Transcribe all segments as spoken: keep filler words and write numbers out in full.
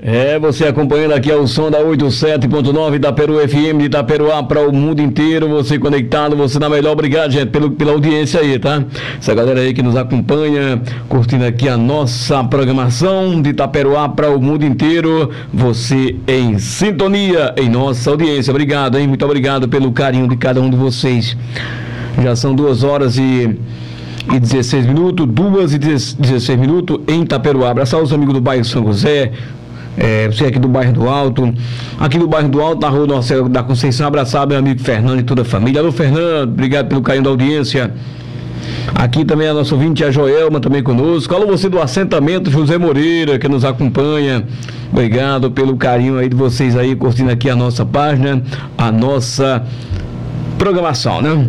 É, você acompanhando aqui ao som da oitenta e sete ponto nove da Peru F M de Itaperuá para o mundo inteiro, você conectado, você na melhor. Obrigado, gente, pelo, pela audiência aí, tá? Essa galera aí que nos acompanha, curtindo aqui a nossa programação de Itaperuá para o mundo inteiro, você em sintonia em nossa audiência. Obrigado, hein? Muito obrigado pelo carinho de cada um de vocês. Já são duas horas e e dezesseis minutos, duas e dezesseis minutos em Itaperuá. Abraçar os amigos do bairro São José. É, você aqui do bairro do Alto, aqui do bairro do Alto, na rua Nossa da Conceição. Abraçar meu amigo Fernando e toda a família. Alô, Fernando, obrigado pelo carinho da audiência. Aqui também a nossa ouvinte, a Joelma, também conosco. Alô, você do assentamento José Moreira, que nos acompanha. Obrigado pelo carinho aí de vocês aí, curtindo aqui a nossa página, a nossa programação, né?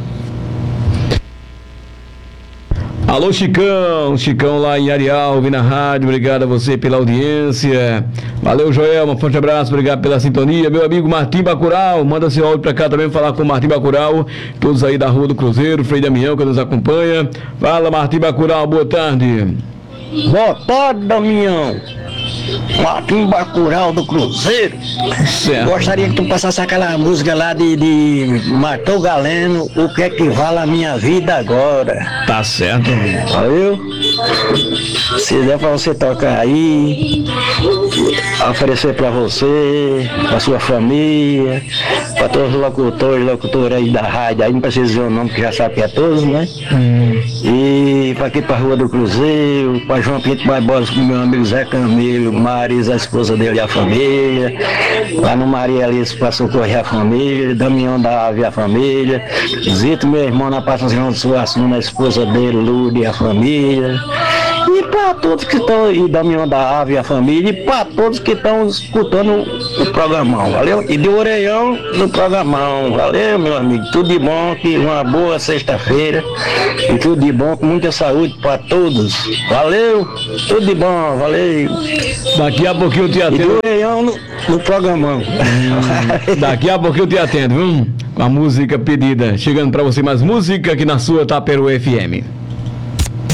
Alô, Chicão, Chicão lá em Areal, ouvindo a rádio, obrigado a você pela audiência. Valeu, Joel, um forte abraço, obrigado pela sintonia. Meu amigo Martim Bacurau, manda seu áudio pra cá também, falar com o Martim Bacurau, todos aí da Rua do Cruzeiro, Frei Damião, que nos acompanha. Fala, Martim Bacurau, boa tarde. Boa tarde, Damião. Martim Bacurau do Cruzeiro. Certo. Gostaria que tu passasse aquela música lá de, de Matou Galeno, O Que É Que Vale a Minha Vida Agora. Tá certo. Valeu? Se der pra você tocar aí, oferecer pra você, pra sua família, pra todos os locutores, locutores aí da rádio, aí não precisa dizer o nome que já sabe que é todos, né? Hum. E pra aqui pra Rua do Cruzeiro, pra João Pinto Barbosa, com meu amigo Zé Camilo, Marisa, a esposa dele e a família, lá no Maria Alice pra socorrer a família, Damião da Ave e a família, Zito, meu irmão na Praça João de Suassuna, a esposa dele, Lude e a família. E para todos que estão aí, Damião da Ave e a família, e para todos que estão escutando o programão, valeu? E de orelhão no programão, valeu, meu amigo? Tudo de bom, que uma boa sexta-feira, e tudo de bom, com muita saúde para todos, valeu? Tudo de bom, valeu? Daqui a pouquinho eu te atendo. E de orelhão no, no programão. Hum, daqui a pouquinho eu te atendo, viu? Com a música pedida. Chegando para você mais música aqui na sua Taperu F M.